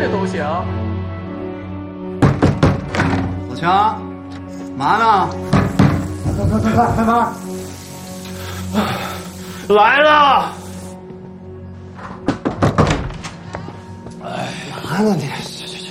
的都行。 老强，嘛呢？快开门！ 来了。 嘛呢你？去！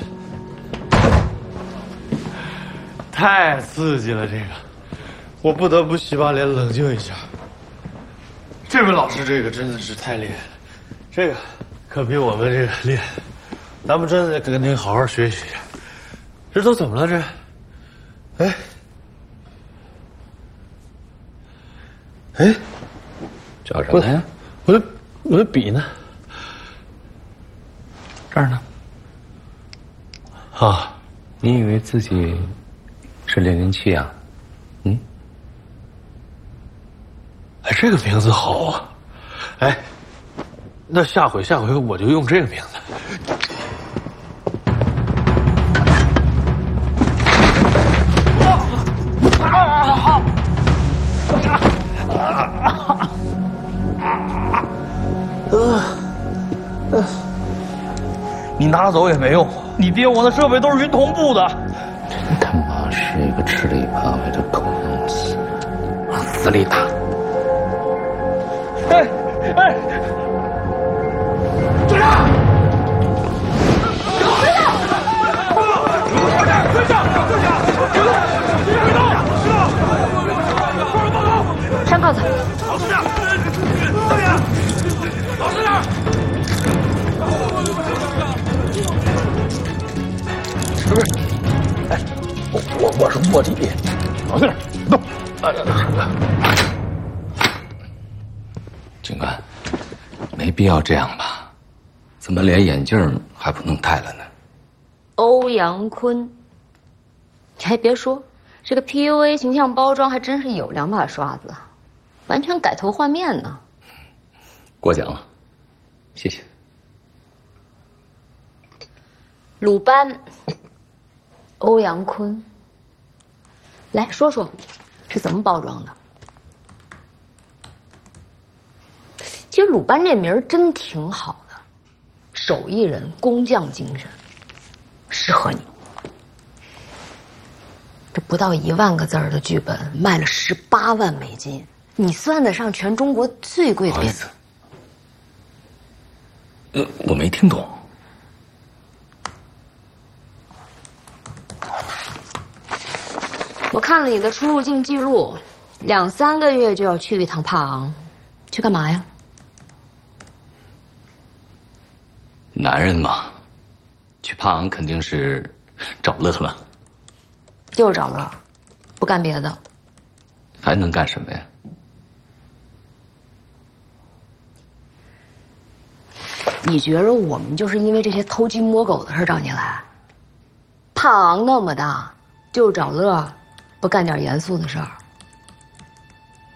太刺激了，这个，我不得不洗把脸冷静一下。这位老师，这个真的是太厉害了，这个可比我们这个厉害，咱们真的跟您好好学习。这都怎么了？这，哎， 找什么呀？ 我的笔呢？ 这儿呢。 啊， 你以为自己是007啊？ 哎，这个名字好啊！哎，那下回我就用这个名字。 你拿走也没用，你爹我的设备都是云同步的。 真他妈是一个吃里扒外的狗东西，往死里打！ 哎！队长！ 上告诉老实点！老实点！ 不是，哎，我是卧底，老实点，动！警官，没必要这样吧？怎么连眼镜还不能戴了呢？ 欧阳坤，你还别说，这个 PUA 形象包装还真是有两把刷子，完全改头换面呢。 过奖了，谢谢。 鲁班，欧阳坤，来说说，是怎么包装的？其实鲁班这名儿真挺好的，手艺人，工匠精神，适合你。这不到1万个字儿的剧本，卖了18万美金，你算得上全中国最贵的不好意思，我没听懂。 我看了你的出入境记录，2、3个月就要去一趟帕昂，去干嘛呀？ 男人嘛，去帕昂肯定是找乐了， 就是找乐，不干别的。 还能干什么呀？ 你觉着我们就是因为这些偷鸡摸狗的事找你来？帕昂那么大，就找乐，不干点严肃的事儿？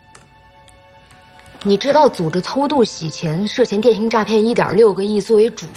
你知道组织偷渡洗钱、涉嫌电信诈骗1.6个亿作为主